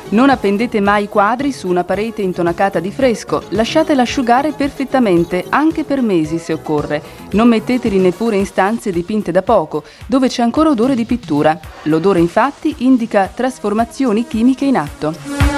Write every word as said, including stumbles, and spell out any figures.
Non appendete mai quadri su una parete intonacata di fresco, lasciatela asciugare perfettamente, anche per mesi se occorre. Non metteteli neppure in stanze dipinte da poco, dove c'è ancora odore di pittura. L'odore infatti indica trasformazioni chimiche in atto.